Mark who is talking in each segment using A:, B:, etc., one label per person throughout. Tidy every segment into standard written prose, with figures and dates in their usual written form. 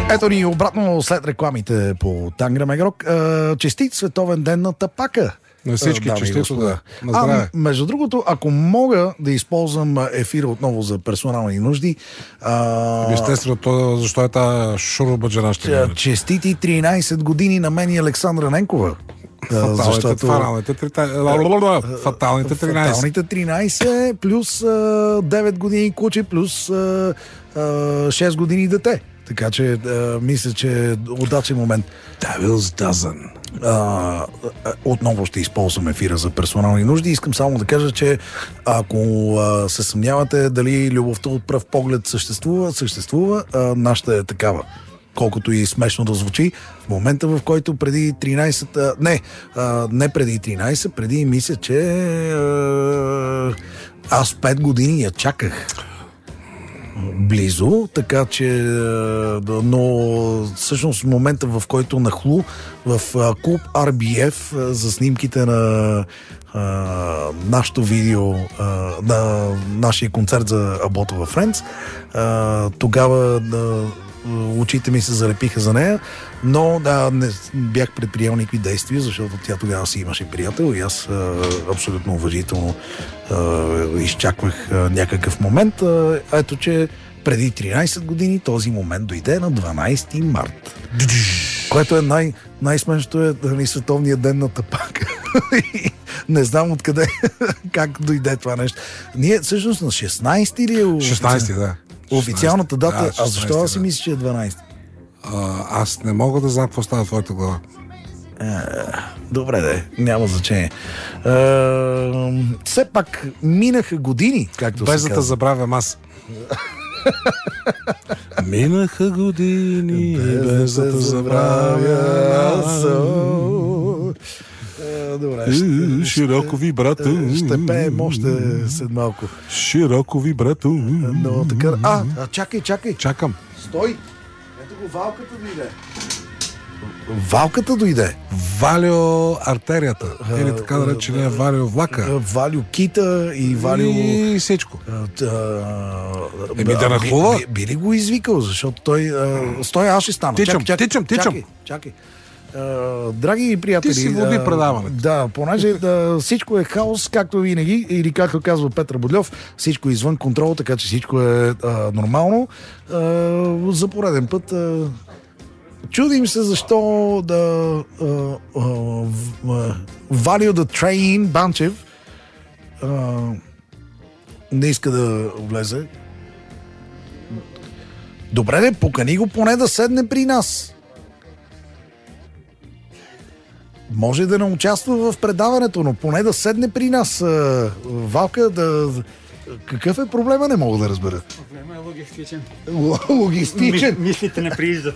A: Ето ни обратно след рекламите по Тангра Мегрок. Честит световен ден на тапака.
B: На всички честито, да. На здраве.
A: Между другото, ако мога да използвам ефира отново за персонални нужди...
B: Естествено, защо е тази шурубаджана ще
A: честити 13 години на мен и Александра Ненкова.
B: Фаталните
A: 13 плюс 9 години куче плюс 6 години дете. Така че мисля, че удачен момент.
B: Devil's Dozen.
A: Отново ще използвам ефира за персонални нужди. Искам само да кажа, че ако се съмнявате дали любовта от пръв поглед съществува, нашата е такава. Колкото и смешно да звучи, в момента, в който преди 13... не преди 13, преди мисля, че аз 5 години я чаках близо, така че но всъщност в момента, в който нахлу в клуб RBF за снимките на нашото видео на нашия концерт за Абота във Френдс, тогава очите ми се залепиха за нея, но не бях предприел никакви действия, защото тя тогава си имаше приятел и аз абсолютно уважително изчаквах някакъв момент. Ето, че преди 13 години този момент дойде на 12 март. Което е най-смешното е световния ден на тапака. Не знам откъде, как дойде това нещо. Ние всъщност на 16 или
B: 16, да.
A: Официалната дата,
B: да, 16,
A: защо аз си мисля, че е 12?
B: Аз не мога да знам какво става в твоята глава.
A: Добре, няма значение. Все пак минаха години, както
B: без
A: се
B: да
A: казва.
B: забравям аз. Минаха години, без да забравя аз.
A: Добре,
B: широко ви, брато.
A: Ще пеем още след малко.
B: Широко ви, брато.
A: Но така... чакай.
B: Чакам.
A: Стой! Ето го, валката дойде. Валката дойде.
B: Валио артерията. Или така наречения Валио влака.
A: Валио кита и Валио...
B: И всичко. Да нахлува.
A: Би ли го извикал, защото той... Стой, аз ще стана.
B: Тичам.
A: Чакай. Драги приятели...
B: Ти си води предаването.
A: Да, понеже всичко е хаос, както винаги, или както казва Петър Бодлев, всичко е извън контрол, така че всичко е нормално. За пореден път чудим се защо Value the Train Банчев не иска да влезе. Добре, покани го поне да седне при нас. Може да не участва в предаването, но поне да седне при нас. Валка, какъв е проблема, не мога да разбера.
C: Проблема е логистичен.
A: Логистичен?
C: Мислите не прииждат.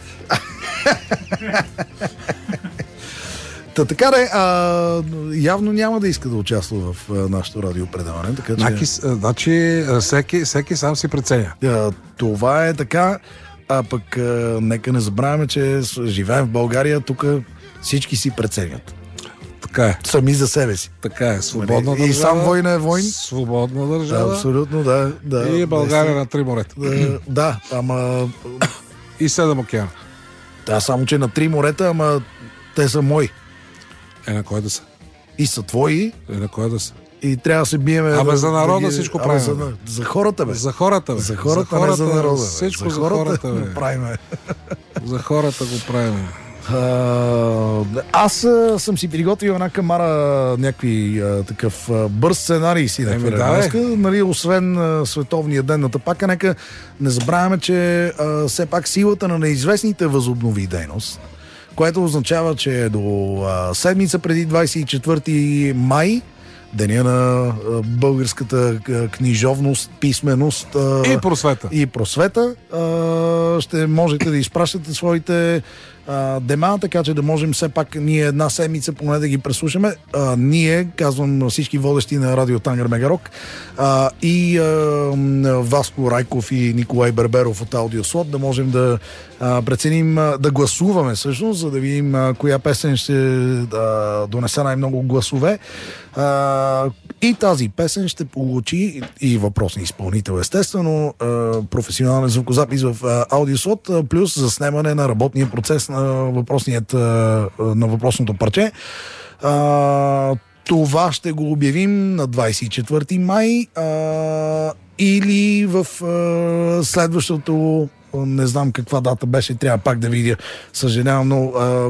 A: Така явно няма да иска да участва в нашото радиопредаване. Така че...
B: Значи всеки сам си преценя.
A: Това е така, пък нека не забравяме, че живеем в България, тук всички си преценят.
B: Така е.
A: Сами за себе си.
B: Така е. Свободна държава.
A: И сам война е войн.
B: Свободна държава.
A: Да, абсолютно, да.
B: И България на 3 морета.
A: Да, ама...
B: И 7 океана.
A: Да, само че на 3 морета, ама те са мои.
B: На кой да са?
A: И са твои.
B: На кой да са?
A: И трябва да се биеме...
B: за народа всичко правим.
A: За хората, бе.
B: За хората, бе.
A: За хората, не за народа.
B: Всичко за хората, бе.
A: Правиме.
B: За хората го правим.
A: Аз съм си приготвил една камара някакви такъв бърз сценарий си да днеска, нали, освен световния ден на тапака, нека не забравяме, че все пак силата на неизвестните възобнови дейност, което означава, че до седмица преди 24 май, деня на българската книжовност, писменост и просвета, ще можете да изпращате своите дема, така че да можем все пак ние една седмица поне да ги преслушаме. Ние, казвам на всички водещи на радио Тангър Мегарок, и Васко Райков и Николай Берберов от Аудиослот, да можем да преценим, да гласуваме всъщност, за да видим коя песен ще донесе най-много гласове. И тази песен ще получи и въпросния изпълнител, естествено, професионален звукозапис в аудиослот, плюс заснемане на работния процес на въпросното парче. Това ще го обявим на 24 май или в следващото, не знам каква дата беше, трябва пак да видя, съжалявам, но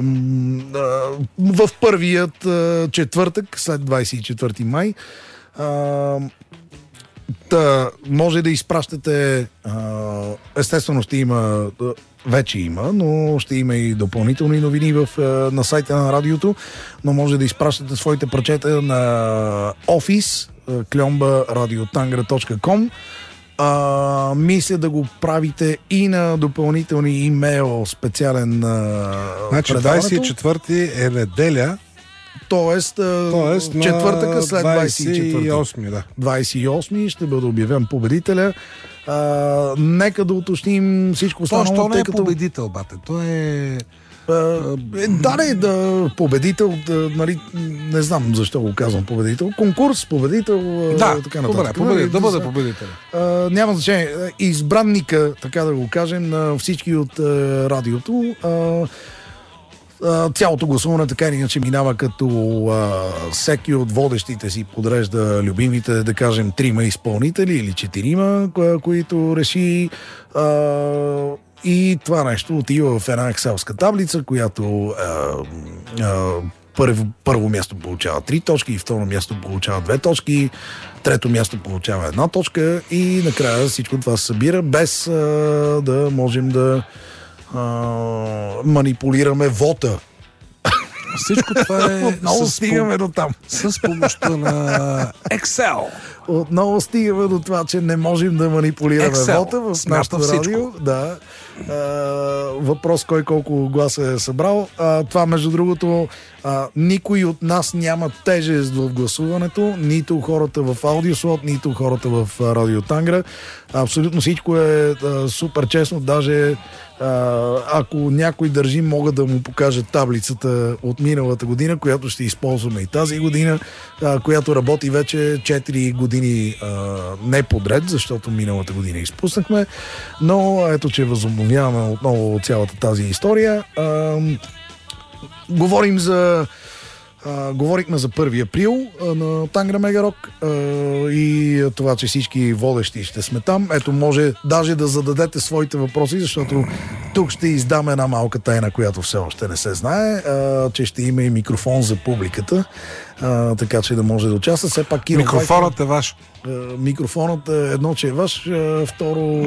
A: в първият четвъртък, след 24 май. Може да изпращате, естествено ще има, вече има, но ще има и допълнителни новини на сайта на радиото, но може да изпращате своите парчета на office @radiotangра.com. Мисля да го правите и на допълнителни имейл специален
B: значи 24-ти е неделя.
A: Тоест четвъртъка след
B: 28, да.
A: 28 ще бъде обявен победителя. Нека да уточним всичко останало.
B: Той не е победител, бате. Той е...
A: победител, нали, не знам защо го казвам победител. Конкурс, победител, така нататък.
B: Добре, да бъде победител.
A: Няма значение. Избранника, така да го кажем, на всички от радиото. Цялото гласуване така или иначе минава, като всеки от водещите си подрежда любимите, да кажем, 3 изпълнители или 4, които реши, и това нещо отива в една екселска таблица, която първо място получава 3 точки, и второ място получава 2 точки, трето място получава 1 точка и накрая всичко това се събира, без да можем да манипулираме вота.
B: Всичко това е...
A: Отново стигаме до там.
B: С помощта на Excel.
A: Отново стигаме до това, че не можем да манипулираме вота в нашото радио. Да. Въпрос кой колко гласа е събрал. Това, между другото, никой от нас няма тежест в гласуването, нито хората в аудиослот, нито хората в Радио Тангра. Абсолютно всичко е супер честно, даже ако някой държи, мога да му покажа таблицата от миналата година, която ще използваме и тази година, която работи вече 4 години не подред, защото миналата година изпуснахме, но ето, че възобновяваме отново цялата тази история. Говорихме за 1 април на Тангра Мегарок и това, че всички водещи ще сме там. Ето, може даже да зададете своите въпроси, защото тук ще издам една малка тайна, която все още не се знае, че ще има и микрофон за публиката, така че да може да участва. Все пак
B: микрофонът е ваш.
A: Микрофонът е едно, че е ваш, второ...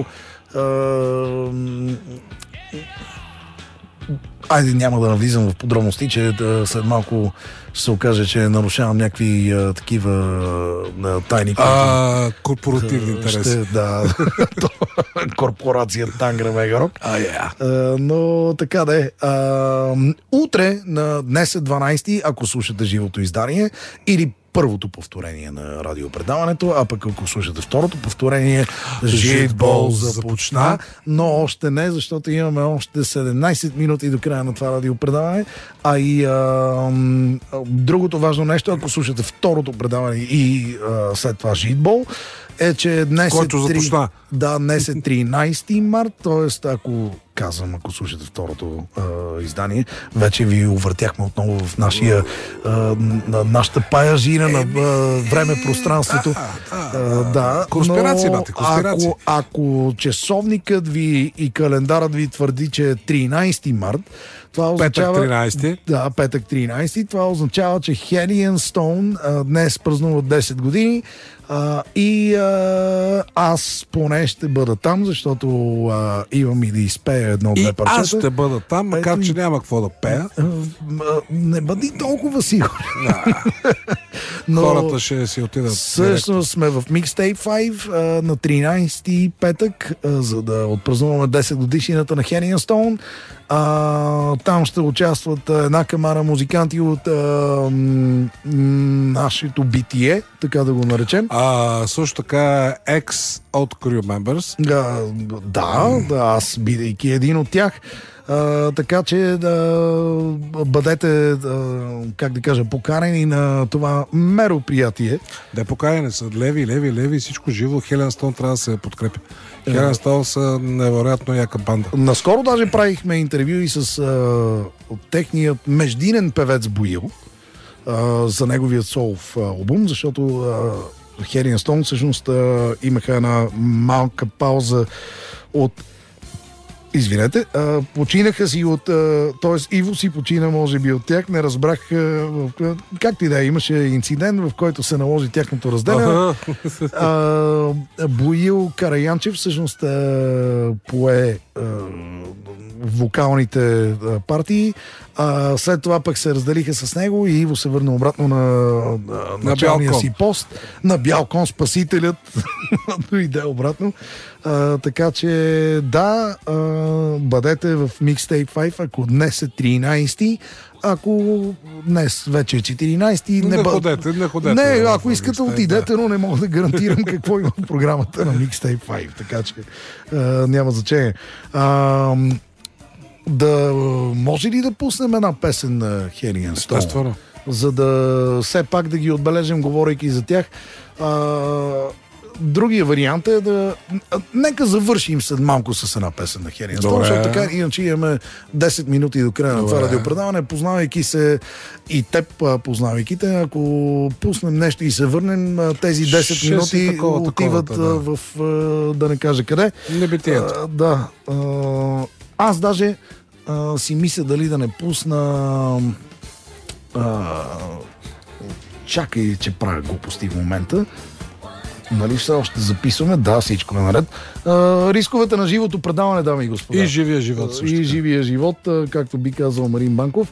A: Айде, няма да навлизам в подробности, че след малко ще се окаже, че нарушавам някакви такива тайни.
B: Корпоративни интереси.
A: Корпорация Тангра Мегарок. Но така да е. Утре, днес е 12, ако слушате живото издание, или първото повторение на радиопредаването, а пък ако слушате второто повторение, Житбол започна, но още не, защото имаме още 17 минути до края на това радиопредаване, а и другото важно нещо, ако слушате второто предаване и след това Житбол, е, че днес днес е 13 март, т.е. ако слушате второто издание, вече ви увъртяхме отново в нашата паяжина на време-пространството.
B: Конспирации, бате, конспирации.
A: Ако часовникът ви и календарът ви твърди, че е 13 март, това означава...
B: Петък 13.
A: Да, петък 13. Това означава, че Helion Stone днес празнува 10 години. Аз поне ще бъда там, защото имам и да изпея едно-две парчета.
B: Аз ще бъда там, макар че няма какво да пея.
A: Не бъди толкова сигурен.
B: Но хората ще си отидат.
A: Всъщност сме в Mixtape 5 на 13 петък, за да отпразнуваме 10 годишнината на Helion Stone. Там ще участват една камара музиканти от нашето битие, така да го наречем.
B: Също така ex от Crew Members.
A: Да, аз бидейки един от тях. Така че бъдете, как да кажа, поканени на това мероприятие.
B: Да, поканени са леви, всичко живо. Хелен Стоун трябва да се подкрепи. Хелен Стоун са невероятно яка банда.
A: Наскоро даже правихме интервю и с техният междинен певец Боил за неговият солов албум, защото Хелен Стоун всъщност имаха една малка пауза от... Извинете, починаха си от... Т.е. Иво си почина, може би, от тях. Не разбрах... Както и да е, имаше инцидент, в който се наложи тяхното разделяне. Боил Караянчев всъщност пое вокалните партии. След това пък се разделиха с него и Иво се върна обратно на началния си пост. На бял кон, спасителят дойде обратно. Така че да, бъдете в Mixtape 5, ако днес е 13, ако днес вече е 14,
B: не ходете.
A: Не, ако искате отидете, но не мога да гарантирам какво има в програмата на Mixtape 5, така че няма значение. Да може ли да пуснем една песен на Хелен Стоун?
B: Естествено.
A: За да все пак да ги отбележим, говорейки за тях. Другия вариант е да... Нека завършим след малко с една песен на Хелен Стоун, защото така иначе имаме 10 минути до края на това радиопредаване, познавайки се и теб, познавайки те. Ако пуснем нещо и се върнем, тези 10 минути отиват в... да не кажа къде.
B: Небитието.
A: Да. Аз даже си мисля дали да не пусна... Чакай, че правя глупости в момента. Нали все още записваме? Да, всичко е наред. Рисковете на живото предаване, дами и господа.
B: И живия живот също.
A: И живия живот, както би казал Марин Банков.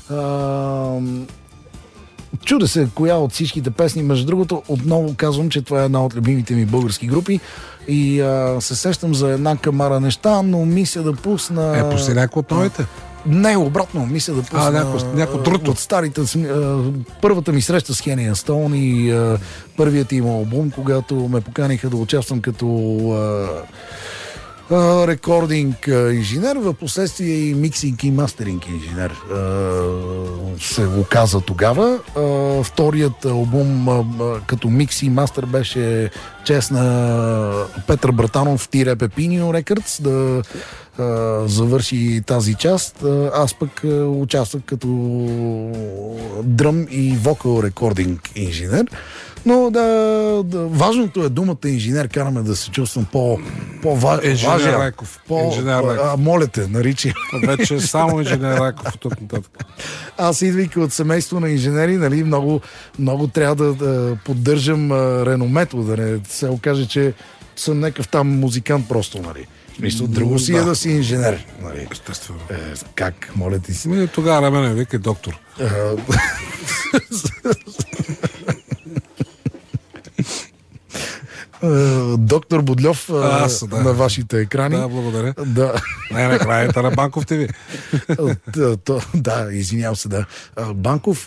A: Чудя се коя от всичките песни. Между другото, отново казвам, че това е една от любимите ми български групи и се сещам за една камара неща, но мисля да пусна...
B: Пусти някой от новите?
A: Не, обратно, мисля да пусна
B: някой друг
A: от старите. Първата ми среща с Хелен Стоун и първият им албум, когато ме поканиха да участвам като рекординг инженер, в последствие и миксинг и мастеринг инженер се оказа тогава. Вторият албум като микс и мастер беше чест на Петър Братанов Тире Пепинио Рекърдс да завърши тази част. Аз пък участвах като дръм и вокал рекординг инженер. Но важното е думата инженер, караме да се чувствам по-важен.
B: Инженер Райков.
A: Моля те, наричи.
B: Вече само инженер Райков от тук нататък.
A: Аз идвайки от семейство на инженери, нали, много трябва да поддържам реномето, да не се окаже, че съм някакъв там музикант просто, нали. Мисля, друго си е да си инженер. Нали.
B: Естествено.
A: Как, моля ти си?
B: Тогава на мене вика доктор.
A: Доктор Бодльов на вашите екрани.
B: Да, благодаря.
A: Да.
B: Не, на краята на Банков ТВ.
A: Да, извинявам се, да. Банков,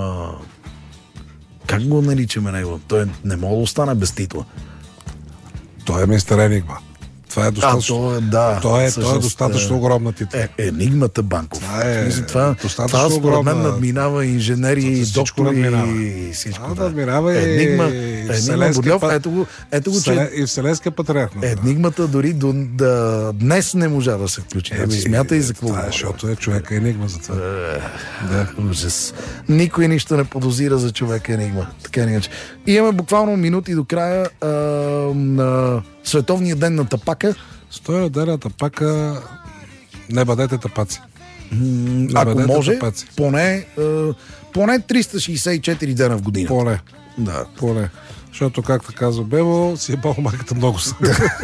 A: как го наричаме него? Той не може да остане без титла.
B: Той е мистер Енигма. Това е достатъчно. Това е достатъчно огромна титла.
A: Енигмата Банков. Това според мен надминава инженери, доктори и всичко.
B: Надминава
A: Енигма Бодльов. Ето го, че
B: и Вселенския патриарх.
A: Енигмата дори днес не можа да се включи. Смята и за какво.
B: Защото е човека енигма за това.
A: Ужас. Никой нищо не подозира за човека енигма. Така иначе. Имаме буквално минути до края на Световния ден на тапака.
B: Стоя ден на тапака. Не бъдете тапаци.
A: Ако може, поне 364 дена в година.
B: Поне.
A: Да.
B: Поне. Защото, както казва Бебо, си е балмаката много са.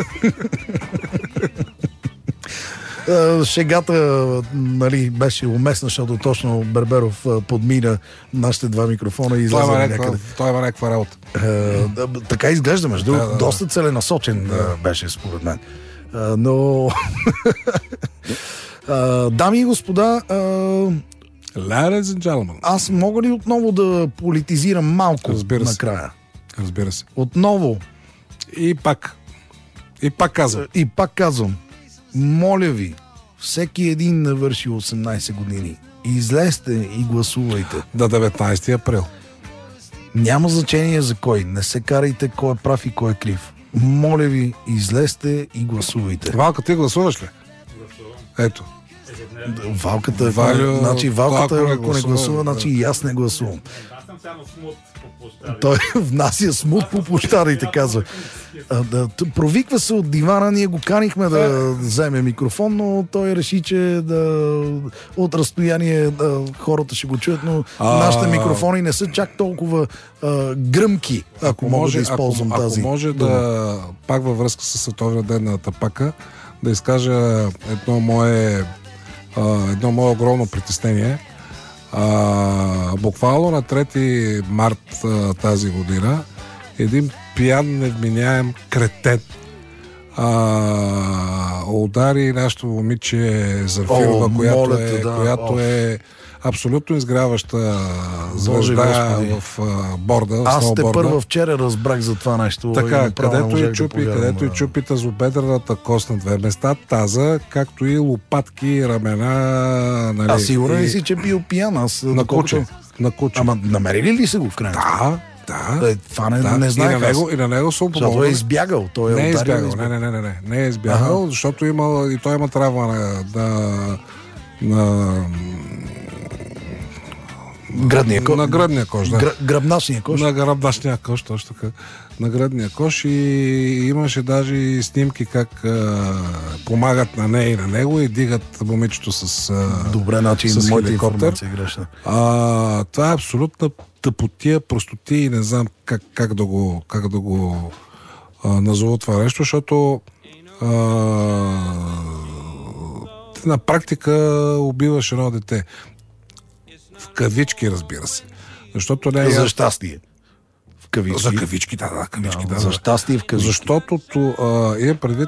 A: Шегата, нали, беше уместна, защото точно Берберов подмина нашите два микрофона и излезе някъде.
B: Той има някаква работа.
A: Така изглежда, между другото. Доста целенасочен беше, според мен. Но... дами и господа,
B: Ladies and gentlemen,
A: аз мога ли отново да политизирам малко накрая?
B: Разбира се.
A: Отново.
B: И пак казвам.
A: Моля ви, всеки един навърши 18 години. Излезте и гласувайте.
B: До 19 април.
A: Няма значение за кой. Не се карайте кой е прав и кой е крив. Моля ви, излезте и гласувайте.
B: Валка, ти гласуваш ли? Ето.
A: Валката,
B: Валю,
A: ако не гласува, значи и аз не гласувам.
C: Аз съм само смут по площади.
A: Той внася смут по площадите, казва. Провиква се от дивана, ние го канихме да вземе микрофон, но той реши, че от разстояние хората ще го чуят, но нашите микрофони не са чак толкова гръмки, ако мога да използвам тази.
B: Ако може да, пак във връзка с Световния ден на тапака, да изкажа едно мое огромно притеснение. Буквално на 3 март тази година един пиян, невменяем кретен удари нашето момиче Зафирова, която е абсолютно изгряваща звезда в борда.
A: Аз те първа вчера разбрах за това нещо.
B: Така, където и чупи тазобедрената кост на 2 места, таза, както и лопатки, рамена. Нали,
A: а сигурен ли си, че бил пиян?
B: На куче.
A: Ама намерили ли се го в крайна?
B: Да.
A: Това не знаех.
B: И на него съм помогнал.
A: Той е избягал.
B: Не е избягал. Не е избягал, защото той има травма на
A: гръдния кош.
B: На гръдния кош, да.
A: Гръбначния кош.
B: На гръбначния кош, точно така. На гръдния кош и имаше даже и снимки как помагат на нея и на него и дигат момичето с
A: добре, начин
B: с
A: моята
B: хеликоптер.
A: информация е грешна.
B: Това е абсолютна тъпотия, простотия и не знам как да го назова това нещо, защото на практика убиваш едно дете. В кавички, разбира се. Защото не е...
A: За щастие. В кавички.
B: За кавички, да, кавички.
A: За щастие в кавички.
B: Защото имам предвид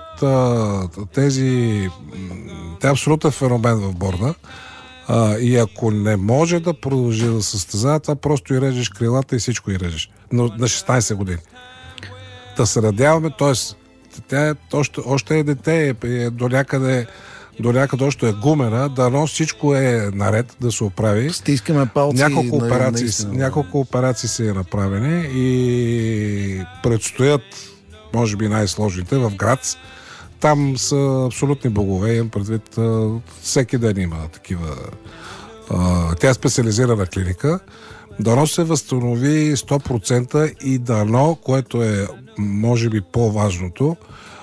B: те е абсолютен феномен в борда. И ако не може да продължи да състезава, това просто и режеш крилата и всичко и режеш. Но на 16 години. Да се надяваме, т.е. тя още е дете, до някъде още е гумена, дано всичко е наред да се оправи.
A: Стискаме палци.
B: Няколко операции са направени и предстоят, може би, най-сложните в Грац. Там са абсолютни богове, имам предвид, всеки ден има такива. Тя е специализирана клиника. Дано се възстанови 100% и дано, което е може би по-важното,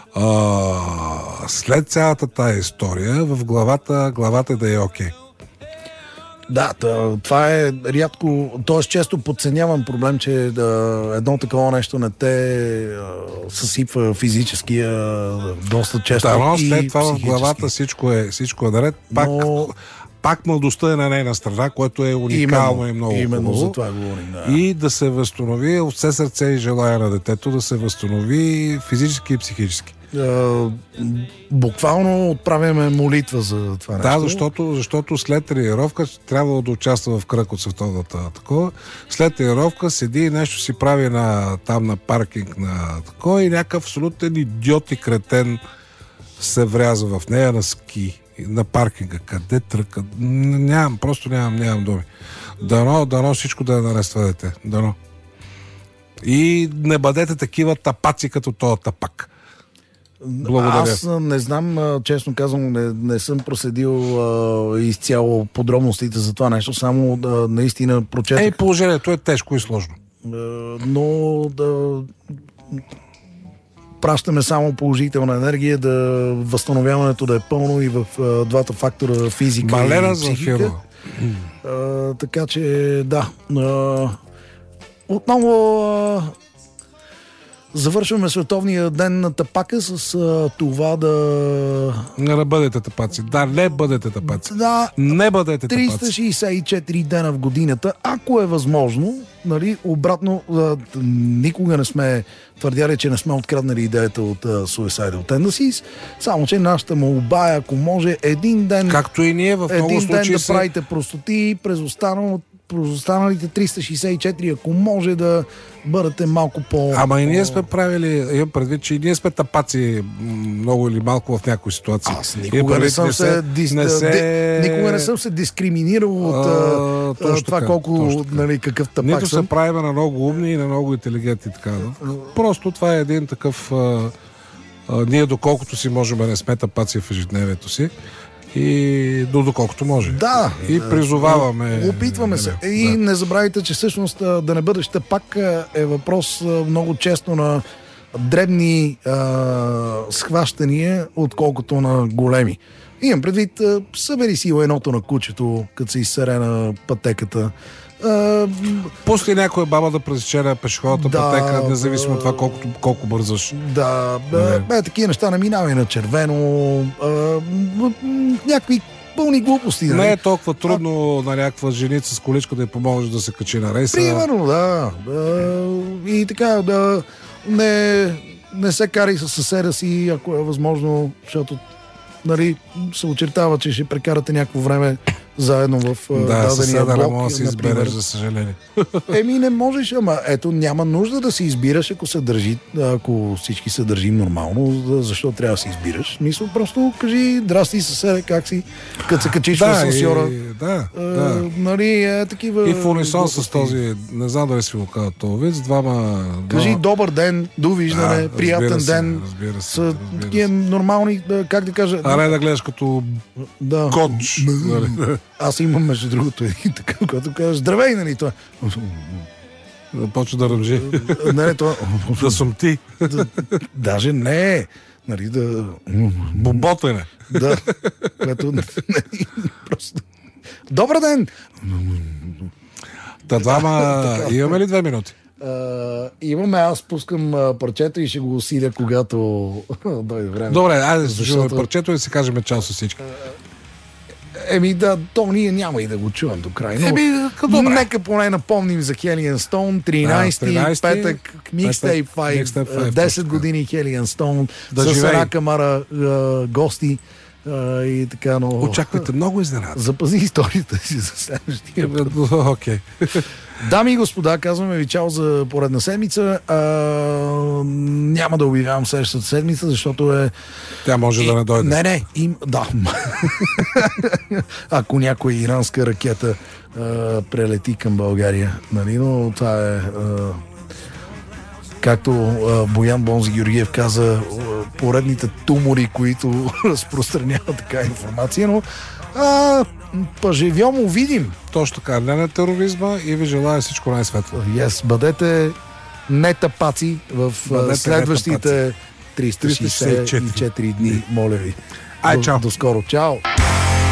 B: след цялата тая история в главата да е окей.
A: Да, това е рядко, т.е. често подценяван проблем, че едно такова нещо не те съсипва физически доста често.
B: Да, след това в главата всичко е наред. Пак младостта е на нейна страна, което е уникално и много хубаво.
A: За това говорим, да.
B: И да се възстанови от все сърце и желая на детето да се възстанови физически и психически.
A: Буквално отправяме молитва за това нещо.
B: Да, защото след тренировка трябва да участва в кръг от световната такова. След тренировка седи и нещо си прави там на паркинг на такова и някакъв абсолютен идиот и кретен се вряза в нея на ски. На паркинга. Къде тръка? Просто нямам думи. Дано всичко да е наред това дете. Дано. И не бъдете такива тапаци като този тапак. Благодаря.
A: Аз не знам, честно казвам, не съм проследил изцяло подробностите за това нещо, само наистина прочетах.
B: Положението е тежко и сложно.
A: Но пращаме само положителна енергия, възстановяването да е пълно и в двата фактора физика и психика. Така че да. Отново завършваме Световния ден на тапака с това да...
B: Не бъдете тапаци. Да, не бъдете тапаци.
A: Да,
B: не бъдете тапаци.
A: 364 дена в годината, ако е възможно, нали, обратно, никога не сме твърдяли, че не сме откраднали идеята от Suicidal Tendencies, само че нашата молба е, ако може един ден...
B: Както и ние в много случаи
A: да правите простоти, през останало останалите 364, ако може да бъдете малко по...
B: Ама и ние сме правили, имам предвид, че и ние сме тапаци много или малко в някои ситуации.
A: Аз никога не съм се дискриминирал от това колко, нали, какъв тапак
B: нито
A: съм.
B: се правим на много умни и на много интелигентни. Така, да? Просто това е един такъв... ние доколкото си можем да не сме тапаци в ежедневието си и доколкото може.
A: Да.
B: И призоваваме.
A: Опитваме се. И не забравяйте, че всъщност да не бъдеш тапак е въпрос много често на дребни схващания, отколкото на големи. Имам предвид, събери си едното на кучето, като се изсере на пътеката.
B: Пусти някоя баба да пресече на пешеходната пътека, независимо от това колко бързаш.
A: Да, такива неща не минава и на червено. Някакви пълни глупости.
B: Не е толкова трудно на някаква женица с количка да й помогнеш да се качи на рейса.
A: Примерно, да. И така, да не се карай със съседа си, ако е възможно, защото, нали, се очертава, че ще прекарате някакво време заедно в дадения блок.
B: Да, си избереш, за съжаление.
A: Не можеш, ама ето няма нужда да се избираш, ако всички се държим нормално, защо трябва да се избираш? Мисля, просто кажи, здрасти съседе, как си, като се качиш в асансьора. Нали, такива...
B: И в унисон с този, не знам дали си го казва този вид, двама...
A: Кажи добър ден, довиждане, приятен ден.
B: Разбира се.
A: Са такива нормални, как да кажа...
B: А не да гледаш като коч.
A: Аз имам, между другото, един такъв, който казва, здравей, нали това.
B: Почва да ръмжи. Да съм ти.
A: Даже не. Нали, да...
B: Боботене.
A: Да. Което... Просто... Добър ден!
B: Двама... Имаме ли 2 минути?
A: Имаме, аз пускам парчето и ще го усиля, когато дойде време.
B: Добре, айде да слушаме парчето и да си кажем чао с всички.
A: Да, то ние няма и да го чуем до край. Но нека поне напомним за Hellion Stone, 13 петък, Mixtape 5, 10 години Hellion Stone, с една камара гости и така, но...
B: Очаквайте много изненада.
A: Запази историята си за следващия път.
B: Окей.
A: Дами и господа, казваме ви чао за поредна седмица. Няма да обявявам следващата седмица, защото е...
B: Тя може да не дойде.
A: Не, да. Ако някоя иранска ракета прелети към България, нали, но това е... Както Боян Бонзи Георгиев каза, поредните тумори, които разпространяват така информация, но поживемо видим.
B: Точно така, не на тероризма и ви желая всичко най-светло.
A: Бъдете не тапаци в следващите 364 дни, моля ви.
B: Чао.
A: До скоро. Чао.